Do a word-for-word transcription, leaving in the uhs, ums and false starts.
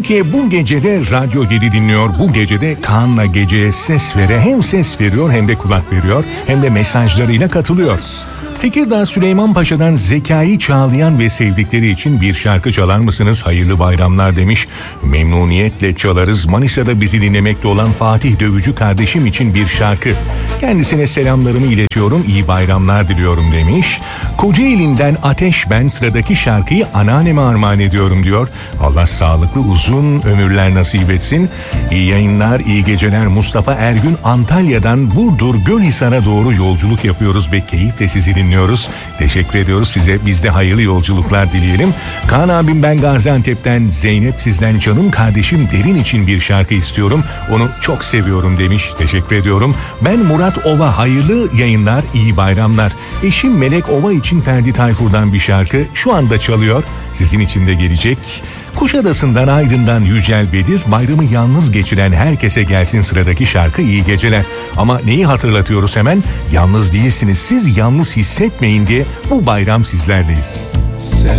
Türkiye bu gecede Radyo yedi dinliyor. Bu gecede Kaan'la geceye ses vere hem ses veriyor hem de kulak veriyor hem de mesajlarıyla katılıyor. Tekirdağ Süleymanpaşa'dan Zekai Çağlayan ve sevdikleri için bir şarkı çalar mısınız? Hayırlı bayramlar demiş. Memnuniyetle çalarız. Manisa'da bizi dinlemekte olan Fatih Dövücü kardeşim için bir şarkı. Kendisine selamlarımı iletiyorum. İyi bayramlar diliyorum demiş. Kocaeli'nden Ateş ben sıradaki şarkıyı anneanneme armağan ediyorum diyor. Allah sağlıklı uzun ömürler nasip etsin. İyi yayınlar, iyi geceler. Mustafa Ergün Antalya'dan Burdur Gölhisar'a doğru yolculuk yapıyoruz ve keyifle sizi dinliyoruz. Teşekkür ediyoruz size. Biz de hayırlı yolculuklar dileyelim. Kaan abim ben Gaziantep'ten Zeynep sizden canım kardeşim Derin için bir şarkı istiyorum. Onu çok seviyorum demiş. Teşekkür ediyorum. Ben Murat Ova hayırlı yayınlar, iyi bayramlar. Eşim Melek Ova için Ferdi Tayfur'dan bir şarkı şu anda çalıyor. Sizin için de gelecek. Kuşadası'ndan Aydın'dan Yücel Bedir bayramı yalnız geçiren herkese gelsin sıradaki şarkı iyi geceler. Ama neyi hatırlatıyoruz hemen? Yalnız değilsiniz, siz yalnız hissetmeyin diye bu bayram sizlerleyiz.